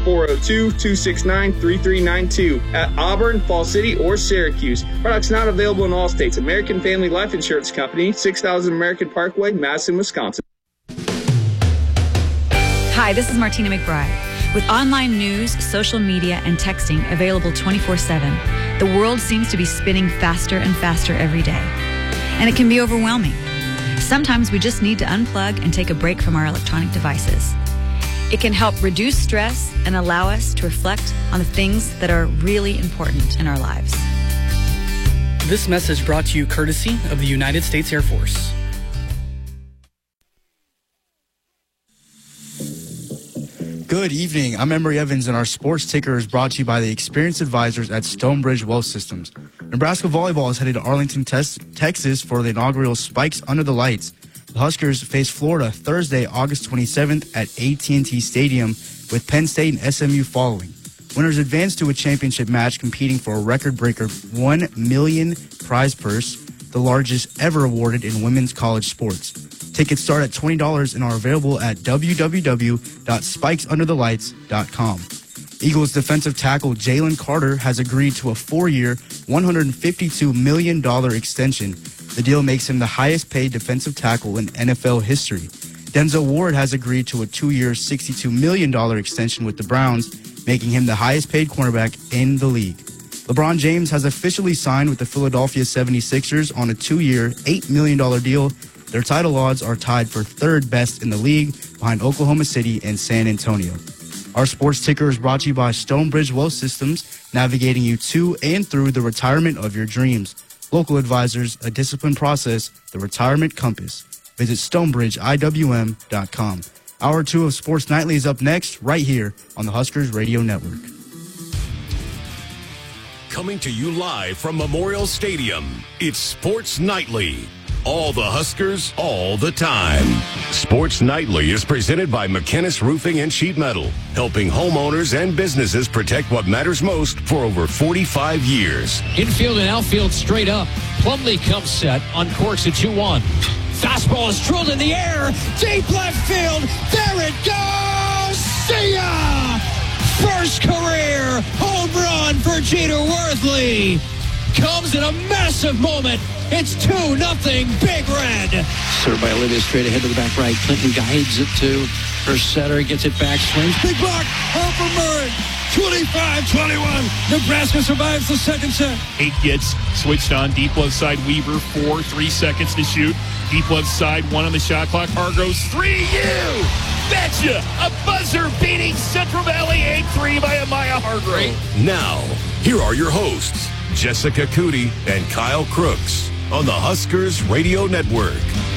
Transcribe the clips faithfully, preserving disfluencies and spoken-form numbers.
four oh two, two six nine, three three nine two at Auburn, Fall City, or Syracuse. Products not available in all states. American Family Life Insurance Company, six thousand American Parkway, Madison, Wisconsin. Hi, this is Martina McBride. With online news, social media, and texting available twenty-four seven, the world seems to be spinning faster and faster every day. And it can be overwhelming. Sometimes we just need to unplug and take a break from our electronic devices. It can help reduce stress and allow us to reflect on the things that are really important in our lives. This message brought to you courtesy of the United States Air Force. Good evening. I'm Emery Evans, and our sports ticker is brought to you by the experienced advisors at Stonebridge Wealth Systems. Nebraska volleyball is headed to Arlington, Texas for the inaugural Spikes Under the Lights. The Huskers face Florida Thursday, August twenty-seventh at A T and T Stadium, with Penn State and S M U following. Winners advance to a championship match, competing for a record-breaker one million dollars prize purse, the largest ever awarded in women's college sports. Tickets start at twenty dollars and are available at w w w dot spikes under the lights dot com. Eagles defensive tackle Jalen Carter has agreed to a four-year, one hundred fifty-two million dollars extension. The deal makes him the highest-paid defensive tackle in N F L history. Denzel Ward has agreed to a two-year, sixty-two million dollars extension with the Browns, making him the highest-paid cornerback in the league. LeBron James has officially signed with the Philadelphia seventy-sixers on a two-year, eight million dollars deal. Their title odds are tied for third best in the league, behind Oklahoma City and San Antonio. Our sports ticker is brought to you by Stonebridge Wealth Systems, navigating you to and through the retirement of your dreams. Local advisors, a disciplined process, the retirement compass. Visit stonebridge I W M dot com. Hour two of Sports Nightly is up next, right here on the Huskers Radio Network. Coming to you live from Memorial Stadium, it's Sports Nightly. All the Huskers, all the time. Sports Nightly is presented by McKinnis Roofing and Sheet Metal, helping homeowners and businesses protect what matters most for over forty-five years. Infield and outfield straight up. Plumlee comes set on course at two one. Fastball is drilled in the air. Deep left field. There it goes. See ya! First career home run for Jeter Worthley. Comes in a massive moment. It's two nothing Big Red. Served by Olivia straight ahead to the back right. Clinton guides it to her setter. Gets it back. Swings. Big block. Harper Murray. twenty-five twenty-one. Nebraska survives the second set. Eight gets switched on. Deep left side. Weaver. Four. Three seconds to shoot. Deep left side. One on the shot clock. Hargrove. Three. You betcha. A buzzer-beating Central Valley eight three by Amaya Hargrove. Now, here are your hosts, Jessica Cootie and Kyle Crooks, on the Huskers Radio Network.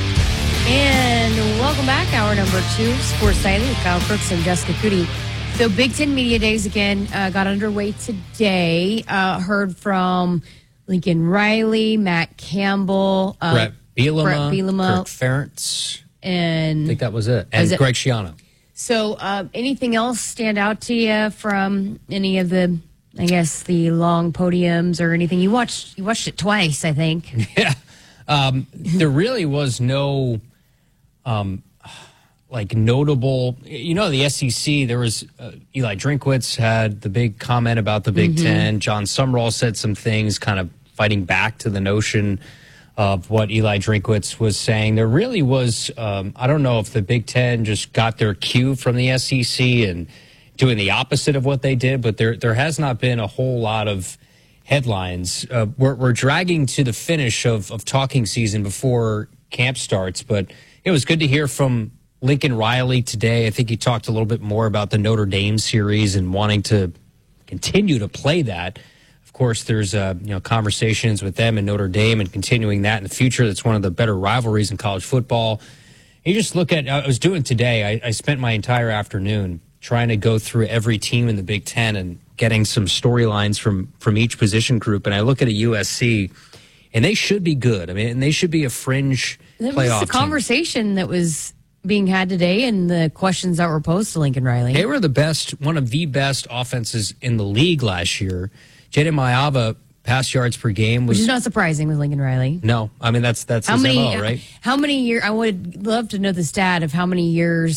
And welcome back. Hour number two, Sports Nightly with Kyle Crooks and Jessica Cootie. So Big Ten Media Days again uh, got underway today. Uh, heard from Lincoln Riley, Matt Campbell, uh, Brett Bielema, Brett Bielema, Kirk Ferentz. And I think that was it. And was it? Greg Schiano. So uh, anything else stand out to you from any of the, I guess, the long podiums or anything? You watched you watched it twice, I think. Yeah. Um, there really was no, um, like, notable, you know, the S E C, there was, uh, Eli Drinkwitz had the big comment about the Big mm-hmm. Ten. John Sumrall said some things kind of fighting back to the notion of what Eli Drinkwitz was saying. There really was, um, I don't know if the Big Ten just got their cue from the S E C and doing the opposite of what they did, but there there has not been a whole lot of headlines. Uh, we're, we're dragging to the finish of, of talking season before camp starts, but it was good to hear from Lincoln Riley today. I think he talked a little bit more about the Notre Dame series and wanting to continue to play that. Of course, there's uh, you know conversations with them and Notre Dame and continuing that in the future. That's one of the better rivalries in college football. You just look at, I was doing today, I, I spent my entire afternoon trying to go through every team in the Big Ten and getting some storylines from, from each position group. And I look at a U S C, and they should be good. I mean, and they should be a fringe that playoff was the conversation team. That was being had today and the questions that were posed to Lincoln Riley. They were the best, one of the best offenses in the league last year. Jaden Mayava, pass yards per game was... Which is not surprising with Lincoln Riley. No. I mean, that's that's how his many, M O, right? How many years... I would love to know the stat of how many years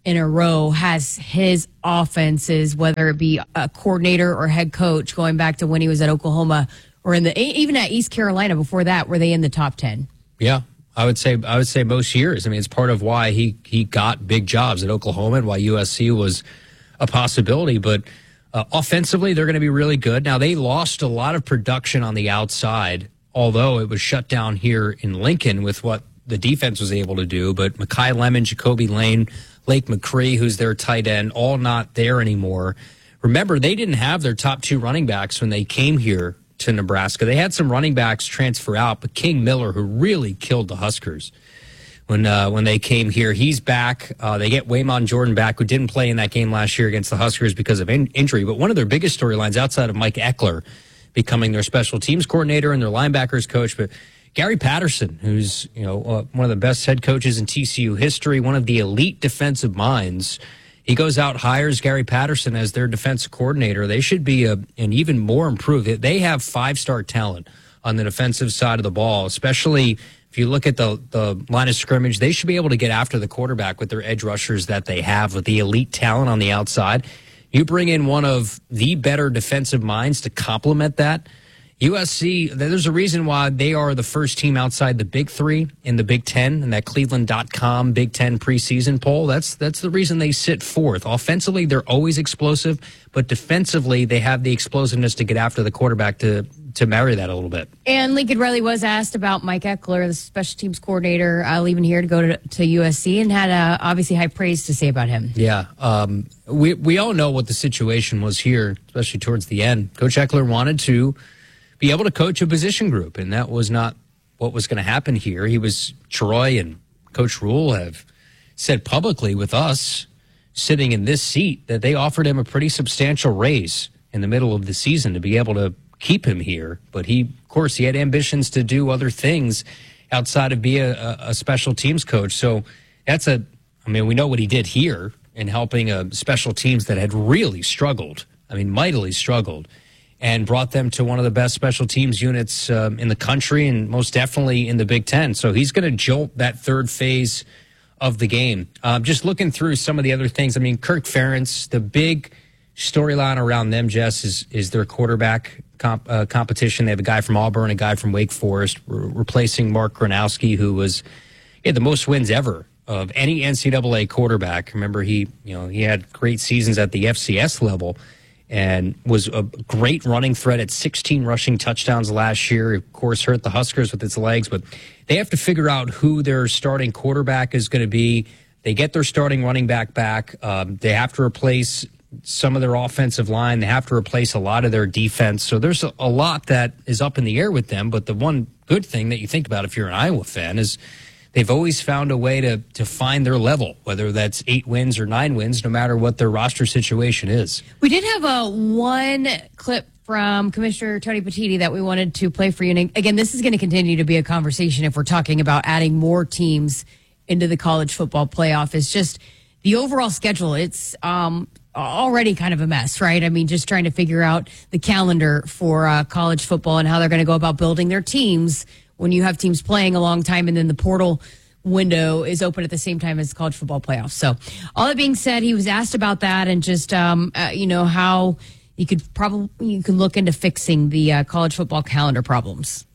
in a row has his offenses, whether it be a coordinator or head coach, going back to when he was at Oklahoma or in the even at East Carolina before that, were they in the top ten? Yeah, I would say I would say most years. I mean, it's part of why he he got big jobs at Oklahoma and why U S C was a possibility. But uh, offensively, they're going to be really good. Now, they lost a lot of production on the outside, although it was shut down here in Lincoln with what the defense was able to do. But Mekhi Lemon, Jacoby Lane, Lake McCree, who's their tight end, all not there anymore. Remember, they didn't have their top two running backs when they came here to Nebraska. They had some running backs transfer out, but King Miller, who really killed the Huskers when uh, when they came here, he's back. Uh, they get Waymon Jordan back, who didn't play in that game last year against the Huskers because of in- injury. But one of their biggest storylines outside of Mike Eckler becoming their special teams coordinator and their linebackers coach, but Gary Patterson, who's you know uh, one of the best head coaches in T C U history, one of the elite defensive minds, he goes out, hires Gary Patterson as their defensive coordinator. They should be a, an even more improved. They have five-star talent on the defensive side of the ball, especially if you look at the, the line of scrimmage. They should be able to get after the quarterback with their edge rushers that they have, with the elite talent on the outside. You bring in one of the better defensive minds to complement that. U S C, there's a reason why they are the first team outside the Big Three in the Big Ten in that Cleveland dot com Big Ten preseason poll. That's that's the reason they sit fourth. Offensively, they're always explosive, but defensively, they have the explosiveness to get after the quarterback to to marry that a little bit. And Lincoln Riley was asked about Mike Eckler, the special teams coordinator, uh, leaving here to go to, to U S C, and had uh, obviously high praise to say about him. Yeah, um, we we all know what the situation was here, especially towards the end. Coach Eckler wanted to be able to coach a position group, and that was not what was going to happen here. He was, Troy and Coach Rule have said publicly with us sitting in this seat that they offered him a pretty substantial raise in the middle of the season to be able to keep him here. But he, of course, he had ambitions to do other things outside of being a, a special teams coach. So that's a, I mean, we know what he did here in helping a special teams that had really struggled. I mean, mightily struggled, and brought them to one of the best special teams units um, in the country and most definitely in the Big Ten. So he's going to jolt that third phase of the game. Um, just looking through some of the other things, I mean, Kirk Ferentz, the big storyline around them, Jess, is, is their quarterback comp, uh, competition. They have a guy from Auburn, a guy from Wake Forest, re- replacing Mark Gronowski, who was he had the most wins ever of any N C double A quarterback. Remember, he you know he had great seasons at the F C S level, and was a great running threat at sixteen rushing touchdowns last year. Of course, hurt the Huskers with its legs, but they have to figure out who their starting quarterback is going to be. They get their starting running back back. Um, they have to replace some of their offensive line. They have to replace a lot of their defense. So there's a, a lot that is up in the air with them. But the one good thing that you think about if you're an Iowa fan is they've always found a way to to find their level, whether that's eight wins or nine wins, no matter what their roster situation is. We did have a one clip from Commissioner Tony Petitti that we wanted to play for you. And again, this is going to continue to be a conversation if we're talking about adding more teams into the college football playoff. It's just the overall schedule. It's um, already kind of a mess, right? I mean, just trying to figure out the calendar for uh, college football and how they're going to go about building their teams when you have teams playing a long time and then the portal window is open at the same time as college football playoffs. So all that being said, he was asked about that and just, um, uh, you know, how you could probably, you can look into fixing the uh, college football calendar problems.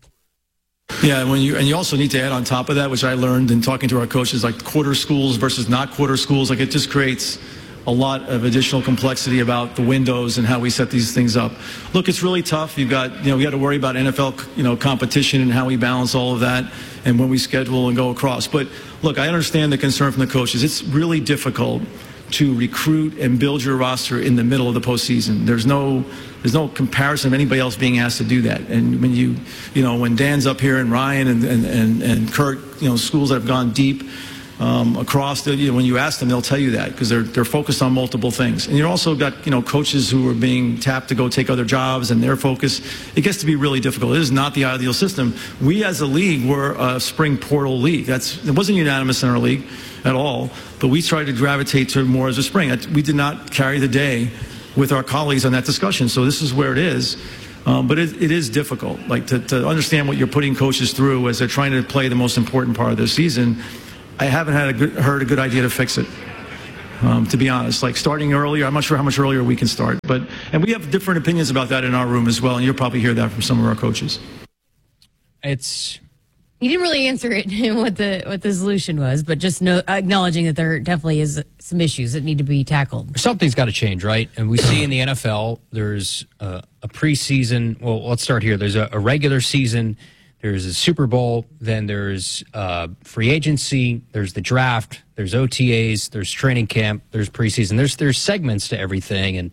Yeah, when you and you also need to add on top of that, which I learned in talking to our coaches, like quarter schools versus not quarter schools. Like it just creates a lot of additional complexity about the windows and how we set these things up. Look, it's really tough. You've got, you know, we got to worry about N F L, you know, competition and how we balance all of that and when we schedule and go across. But look, I understand the concern from the coaches. It's really difficult to recruit and build your roster in the middle of the postseason. There's no, there's no comparison of anybody else being asked to do that. And when you, you know, when Dan's up here and Ryan and and and, and Kurt, you know, schools that have gone deep. Um, across the, you know, when you ask them, they'll tell you that because they're they're focused on multiple things. And you also got, you know, coaches who are being tapped to go take other jobs and their focus. It gets to be really difficult. It is not the ideal system. We as a league were a spring portal league. That's it wasn't unanimous in our league at all, but we tried to gravitate to more as a spring. We did not carry the day with our colleagues on that discussion. So this is where it is. Um, but it, it is difficult, like to, to understand what you're putting coaches through as they're trying to play the most important part of their season. I haven't had a good, heard a good idea to fix it. um, to be honest. Like starting earlier, I'm not sure how much earlier we can start. But and we have different opinions about that in our room as well, and you'll probably hear that from some of our coaches. It's... He didn't really answer it what the what the solution was, but just know, acknowledging that there definitely is some issues that need to be tackled. Something's got to change, right? And we see in the N F L, there's a, a preseason. Well, let's start here. There's a, a regular season. There's a Super Bowl. Then there's uh, free agency. There's the draft. There's O T As. There's training camp. There's preseason. There's there's segments to everything, and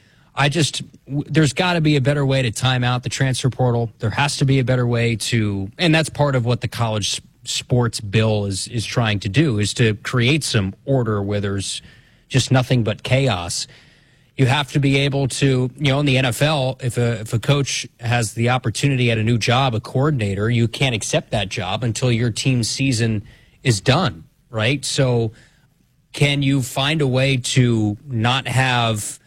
I just, there's got to be a better way to time out the transfer portal. There has to be a better way to, and that's part of what the college sports bill is, is trying to do, is to create some order where there's just nothing but chaos. You have to be able to, you know, in the N F L, if a, if a coach has the opportunity at a new job, a coordinator, you can't accept that job until your team's season is done, right? So can you find a way to not have,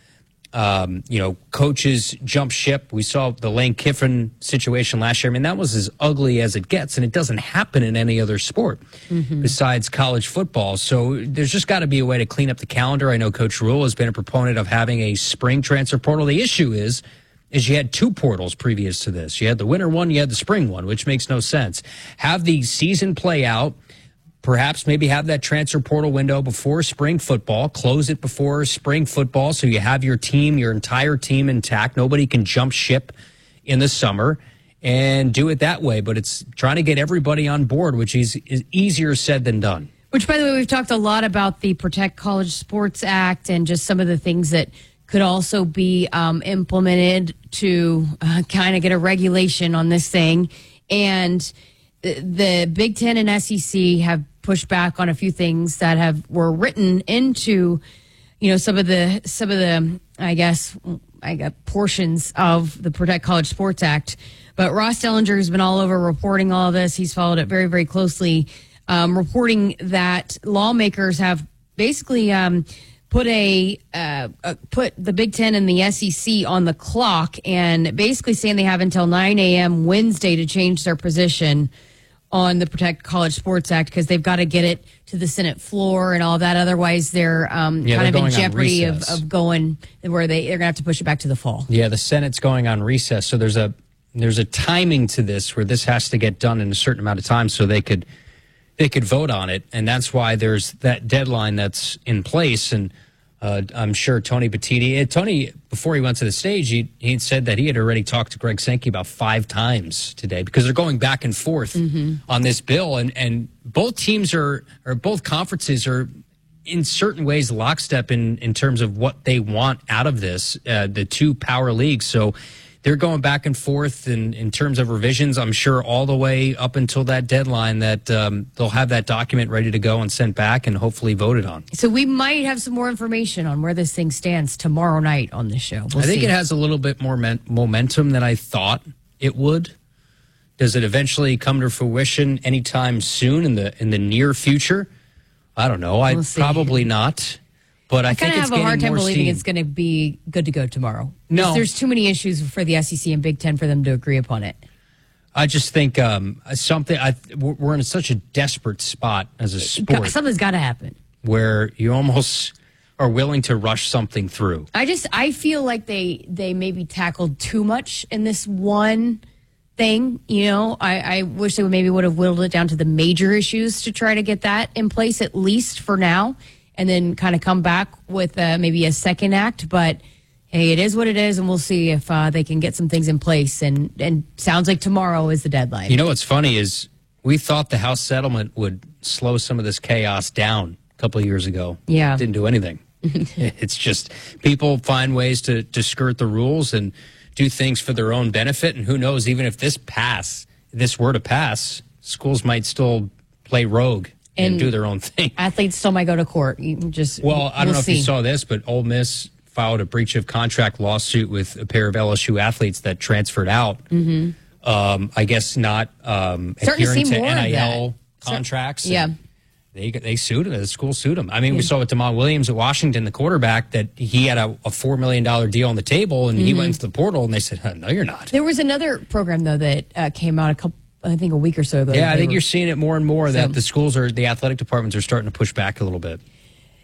Um, you know, coaches jump ship? We saw the Lane Kiffin situation last year. I mean, that was as ugly as it gets, and it doesn't happen in any other sport mm-hmm. besides college football. So there's just got to be a way to clean up the calendar. I know Coach Rule has been a proponent of having a spring transfer portal. The issue is, is you had two portals previous to this. You had the winter one, you had the spring one, which makes no sense. Have the season play out. Perhaps maybe have that transfer portal window before spring football, close it before spring football so you have your team, your entire team intact. Nobody can jump ship in the summer, and do it that way. But it's trying to get everybody on board, which is, is easier said than done. Which, by the way, we've talked a lot about the Protect College Sports Act and just some of the things that could also be um, implemented to uh, kind of get a regulation on this thing. And the, the Big Ten and S E C have pushed back on a few things that have were written into, you know, some of the some of the I guess I got portions of the Protect College Sports Act. But Ross Dellinger has been all over reporting all of this. He's followed it very, very closely, um, reporting that lawmakers have basically um, put a uh, uh, put the Big Ten and the S E C on the clock, and basically saying they have until nine a.m. Wednesday to change their position on the Protect College Sports Act, because they've got to get it to the Senate floor and all that. Otherwise, they're um, yeah, kind they're of in jeopardy of, recess. of going where they, they're going to have to push it back to the fall. Yeah, the Senate's going on recess. So there's a there's a timing to this where this has to get done in a certain amount of time so they could they could vote on it. And that's why there's that deadline that's in place. And uh, I'm sure Tony Petitti, Tony, before he went to the stage, he he said that he had already talked to Greg Sankey about five times today, because they're going back and forth mm-hmm. on this bill. And, and both teams are, or both conferences are in certain ways lockstep in, in terms of what they want out of this, uh, the two power leagues. So they're going back and forth in, in terms of revisions, I'm sure, all the way up until that deadline that um, they'll have that document ready to go and sent back and hopefully voted on. So we might have some more information on where this thing stands tomorrow night on this show. We'll I think see. it has a little bit more men- momentum than I thought it would. Does it eventually come to fruition anytime soon in the in the near future? I don't know. I We'll see. Probably not. But I, I think kind of it's have a hard gaining time more believing steam. it's going to be good to go tomorrow. No. There's too many issues for the S E C and Big Ten for them to agree upon it. I just think um, something. I, we're in such a desperate spot as a sport. Something's got to happen. Where you almost are willing to rush something through. I just I feel like they they maybe tackled too much in this one thing. You know, I, I wish they would maybe would have whittled it down to the major issues to try to get that in place, at least for now, and then kind of come back with uh, maybe a second act. But hey, it is what it is, and we'll see if uh, they can get some things in place. And and sounds like tomorrow is the deadline. You know what's funny is we thought the House settlement would slow some of this chaos down a couple of years ago. Yeah. It didn't do anything. It's just people find ways to, to skirt the rules and do things for their own benefit. And who knows, even if this pass, this were to pass, schools might still play rogue and, and do their own thing. Athletes still might go to court. You just Well, I don't we'll know see. if you saw this, but Ole Miss filed a breach of contract lawsuit with a pair of L S U athletes that transferred out. Mm-hmm. Um, I guess not um, Starting to adhering see to more of N I L that. contracts. Yeah. They they sued him. The school sued him. I mean, we Yeah. saw with Damon Williams at Washington, the quarterback, that he had a, a four million dollars deal on the table, and he Mhm. went into the portal, and they said, "No, you're not." There was another program though that uh, came out a couple, I think, a week or so ago. Yeah, I They think were- you're seeing it more and more that So- the schools are, the athletic departments are starting to push back a little bit.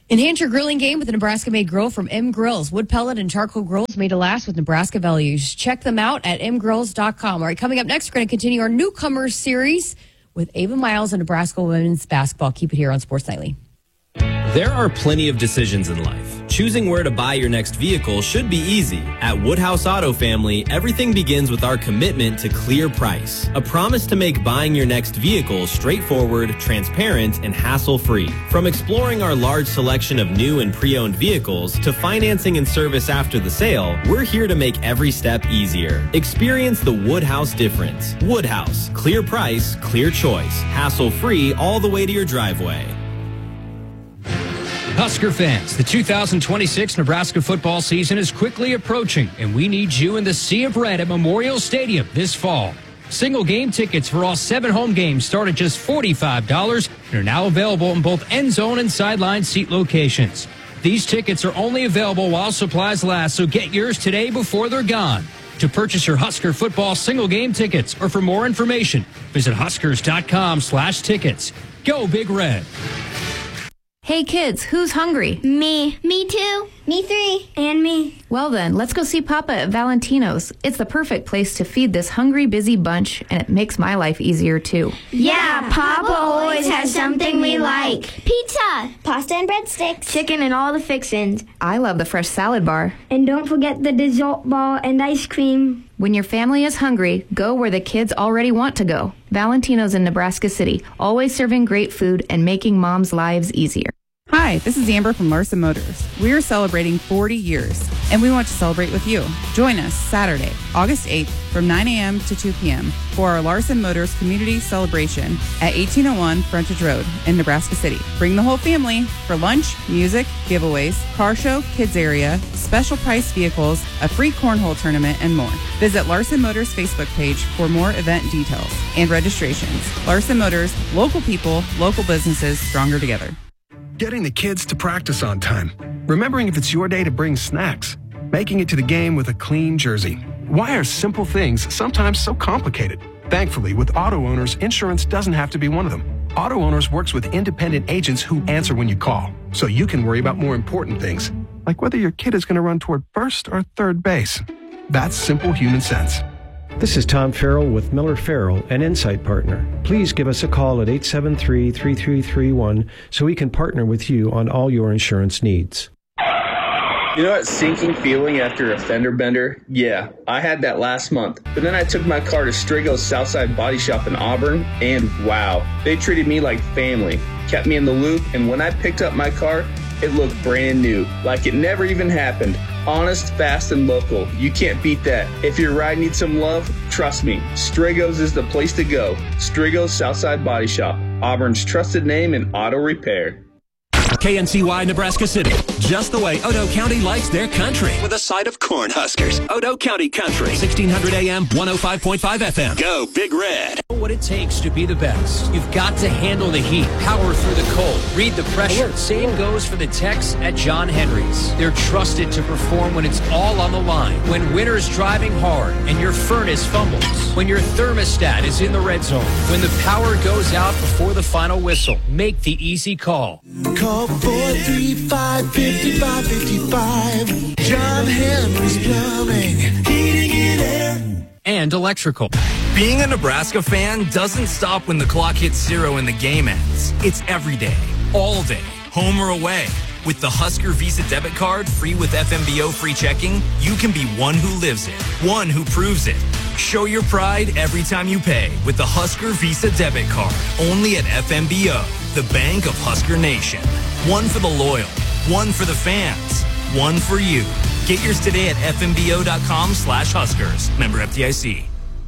Enhance your grilling game with a Nebraska-made grill from M Grills. Wood pellet and charcoal grills made to last with Nebraska values. Check them out at m grills dot com. All right, coming up next, we're going to continue our newcomers series with Ava Miles and Nebraska women's basketball. Keep it here on Sports Nightly. There are plenty of decisions in life. Choosing where to buy your next vehicle should be easy. At Woodhouse Auto Family, everything begins with our commitment to clear price. A promise to make buying your next vehicle straightforward, transparent, and hassle-free. From exploring our large selection of new and pre-owned vehicles to financing and service after the sale, we're here to make every step easier. Experience the Woodhouse difference. Woodhouse. Clear price, clear choice. Hassle-free all the way to your driveway. Husker fans, the two thousand twenty-six Nebraska football season is quickly approaching, and we need you in the Sea of Red at Memorial Stadium this fall. Single game tickets for all seven home games start at just forty-five dollars and are now available in both end zone and sideline seat locations. These tickets are only available while supplies last, so get yours today before they're gone. To purchase your Husker football single game tickets or for more information, visit huskers dot com slash tickets. Go Big Red. Hey kids, who's hungry? Me. Me too. Me three. And me. Well then, let's go see Papa at Valentino's. It's the perfect place to feed this hungry, busy bunch, and it makes my life easier too. Yeah, Papa always has something we like. Pizza, pasta and breadsticks, chicken and all the fixins. I love the fresh salad bar. And don't forget the dessert ball and ice cream. When your family is hungry, go where the kids already want to go. Valentino's in Nebraska City, always serving great food and making moms' lives easier. Hi, this is Amber from Larson Motors. We are celebrating forty years, and we want to celebrate with you. Join us Saturday, August eighth from nine a.m. to two p.m. for our Larson Motors Community Celebration at eighteen oh one Frontage Road in Nebraska City. Bring the whole family for lunch, music, giveaways, car show, kids area, special price vehicles, a free cornhole tournament, and more. Visit Larson Motors Facebook page for more event details and registrations. Larson Motors, local people, local businesses, stronger together. Getting the kids to practice on time. Remembering if it's your day to bring snacks. Making it to the game with a clean jersey. Why are simple things sometimes so complicated? Thankfully, with Auto Owners, insurance doesn't have to be one of them. Auto Owners works with independent agents who answer when you call, so you can worry about more important things, like whether your kid is going to run toward first or third base. That's simple human sense. This is Tom Farrell with Miller Farrell, an Insight Partner. Please give us a call at eight seven three, three three three one so we can partner with you on all your insurance needs. You know that sinking feeling after a fender bender? Yeah, I had that last month. But then I took my car to Strigo's Southside Body Shop in Auburn, and wow, they treated me like family, kept me in the loop, and when I picked up my car, it looked brand new, like it never even happened. Honest, fast, and local. You can't beat that. If your ride needs some love, trust me, Strigo's is the place to go. Strigo's Southside Body Shop, Auburn's trusted name in auto repair. K N C Y Nebraska City, just the way Odo County likes their country. With a side of Cornhuskers. Odo County Country, sixteen hundred A M, one oh five point five F M. Go Big Red. What it takes to be the best. You've got to handle the heat, power through the cold, read the pressure. Same goes for the techs at John Henry's. They're trusted to perform when it's all on the line. When winter's driving hard and your furnace fumbles. When your thermostat is in the red zone. When the power goes out before the final whistle. Make the easy call. Call four three five, five five five five. John Henry's Plumbing, heating and air. And electrical. Being a Nebraska fan doesn't stop when the clock hits zero and the game ends. It's every day, all day, home or away. With the Husker Visa debit card, free with F M B O free checking, you can be one who lives it, one who proves it. Show your pride every time you pay with the Husker Visa debit card, only at F M B O, the bank of Husker Nation. One for the loyal, one for the fans, one for you. Get yours today at F M B O dot com slash Huskers. Member F D I C.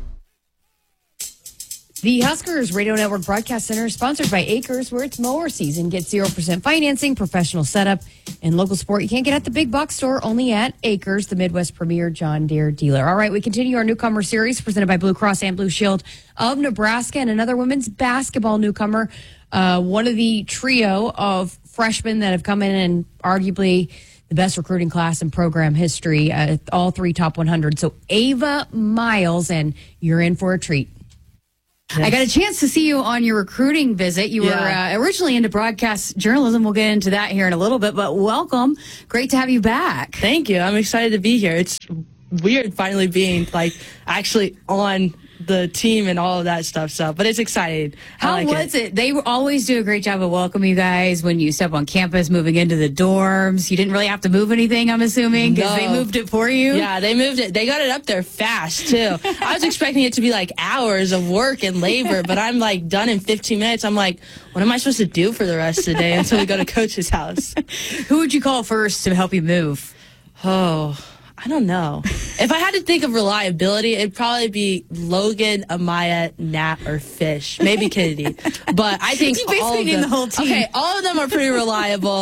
The Huskers Radio Network Broadcast Center is sponsored by Acres, where it's mower season. Get zero percent financing, professional setup, and local support you can't get at the big box store, only at Acres, the Midwest premier John Deere dealer. All right, we continue our newcomer series presented by Blue Cross and Blue Shield of Nebraska, and another women's basketball newcomer, uh, one of the trio of freshmen that have come in and arguably the best recruiting class in program history, uh, all three top one hundred. So Ava Miles, and you're in for a treat. I got a chance to see you on your recruiting visit. You Yeah. were uh, originally into broadcast journalism. We'll get into that here in a little bit, but welcome. Great to have you back. Thank you. I'm excited to be here. It's weird finally being like actually on the team and all of that stuff. So, but it's exciting. I How like was it? They always do a great job of welcoming you guys when you step on campus, moving into the dorms. You didn't really have to move anything, I'm assuming, because they No. moved it for you. Yeah, they moved it. They got it up there fast too. I was expecting it to be like hours of work and labor, but I'm like done in fifteen minutes. I'm like, what am I supposed to do for the rest of the day until we go to Coach's house? Who would you call first to help you move? Oh, I don't know. If I had to think of reliability, it'd probably be Logan, Amaya, Nat, or Fish. Maybe Kennedy. But I think You basically all of named them, the whole team. Okay, all of them are pretty reliable.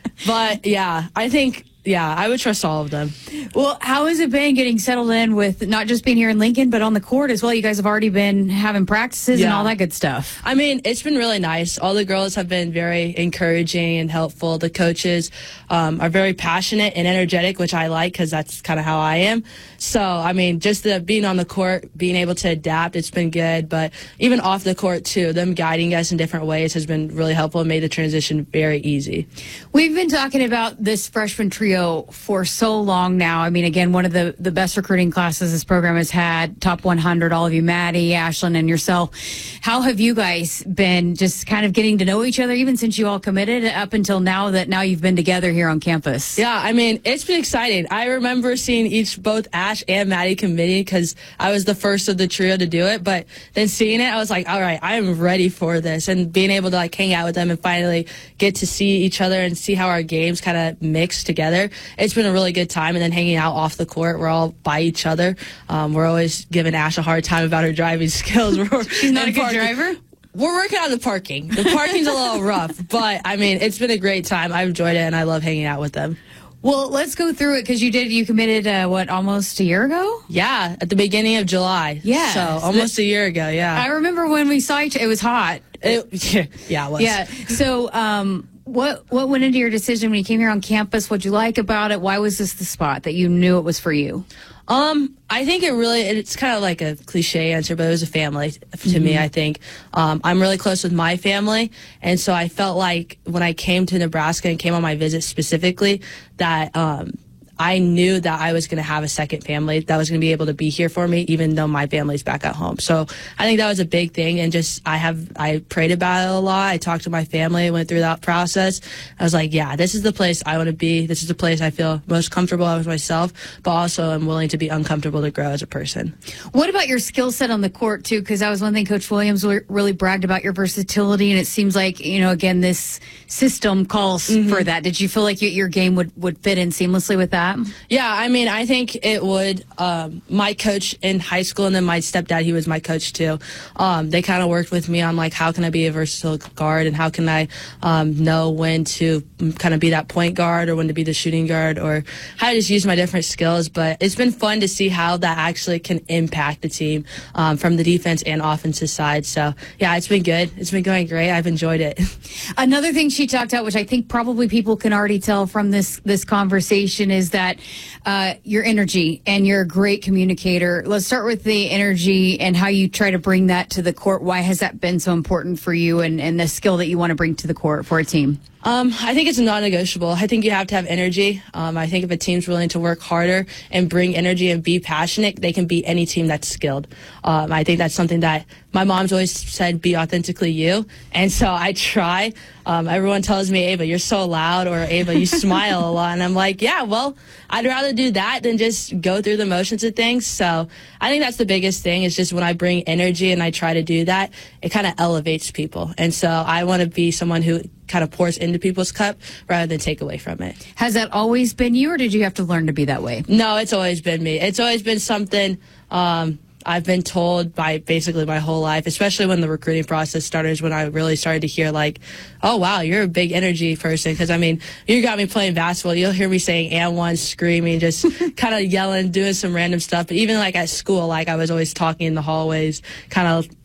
But yeah, I think, yeah, I would trust all of them. Well, how has it been getting settled in with not just being here in Lincoln, but on the court as well? You guys have already been having practices and Yeah. all that good stuff. I mean, it's been really nice. All the girls have been very encouraging and helpful. The coaches um, are very passionate and energetic, which I like because that's kind of how I am. So, I mean, just the being on the court, being able to adapt, it's been good. But even off the court, too, them guiding us in different ways has been really helpful and made the transition very easy. We've been talking about this freshman trio for so long now. I mean, again, one of the, the best recruiting classes this program has had, top one hundred, all of you, Maddie, Ashlyn, and yourself. How have you guys been just kind of getting to know each other, even since you all committed up until now that now you've been together here on campus? Yeah, I mean, it's been exciting. I remember seeing each, both Ash and Maddie committing because I was the first of the trio to do it. But then seeing it, I was like, all right, I am ready for this. And being able to like hang out with them and finally get to see each other and see how our games kind of mix together. It's been a really good time. And then hanging out off the court, we're all by each other. Um, we're always giving Ash a hard time about her driving skills. She's not a good parking. driver? We're working on the parking. The parking's a little rough, but I mean, it's been a great time. I've enjoyed it, and I love hanging out with them. Well, let's go through it because you did, you committed, uh, what, almost a year ago? Yeah, at the beginning of July. Yeah. So almost a year ago, yeah. I remember when we saw each, it was hot. It, yeah, it was. Yeah. So, um, what what went into your decision when you came here on campus? What'd you like about it? Why was this the spot that you knew it was for you? Um, I think it really, it's kind of like a cliche answer, but it was a family to Mm-hmm. me, I think. Um, I'm really close with my family. And so I felt like when I came to Nebraska and came on my visit specifically that, um, I knew that I was going to have a second family that was going to be able to be here for me, even though my family's back at home. So I think that was a big thing. And just, I have, I prayed about it a lot. I talked to my family, went through that process. I was like, yeah, this is the place I want to be. This is the place I feel most comfortable with myself, but also I'm willing to be uncomfortable to grow as a person. What about your skill set on the court, too? Because that was one thing Coach Williams really bragged about, your versatility. And it seems like, you know, again, this system calls Mm-hmm. for that. Did you feel like you, your game would, would fit in seamlessly with that? Yeah, I mean, I think it would. Um, my coach in high school and then my stepdad, he was my coach too. Um, they kind of worked with me on like, how can I be a versatile guard and how can I um, know when to kind of be that point guard or when to be the shooting guard or how to just use my different skills. But it's been fun to see how that actually can impact the team um, from the defense and offensive side. So yeah, it's been good. It's been going great. I've enjoyed it. Another thing she talked about, which I think probably people can already tell from this this conversation, is that uh, your energy, and you're a great communicator. Let's start with the energy and how you try to bring that to the court. Why has that been so important for you, and, and the skill that you want to bring to the court for a team? Um, I think it's non-negotiable. I think you have to have energy. Um, I think if a team's willing to work harder and bring energy and be passionate, they can beat any team that's skilled. Um, I think that's something that my mom's always said, be authentically you. And so I try. Um, everyone tells me, Ava, you're so loud, or Ava, you smile a lot. And I'm like, yeah, well, I'd rather do that than just go through the motions of things. So I think that's the biggest thing, is just when I bring energy and I try to do that, it kind of elevates people. And so I want to be someone who kind of pours into people's cup rather than take away from it. Has that always been you, or did you have to learn to be that way? No, it's always been me. It's always been something um, I've been told by basically my whole life, especially when the recruiting process started, is when I really started to hear like, oh, wow, you're a big energy person. Because, I mean, you got me playing basketball. You'll hear me saying and one, screaming, just kind of yelling, doing some random stuff. But even like at school, like I was always talking in the hallways, kind of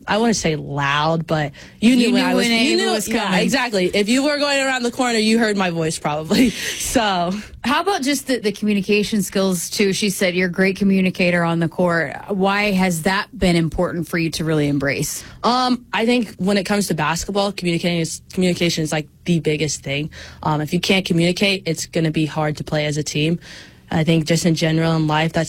I wouldn't say loud, but you knew You when knew I was. when You it knew was yeah, coming. exactly. If you were going around the corner, you heard my voice probably. So, how about just the, the communication skills too? She said you're a great communicator on the court. Why has that been important for you to really embrace? Um, I think when it comes to basketball, communicating is communication is like the biggest thing. Um, if you can't communicate, it's going to be hard to play as a team. I think just in general in life, that's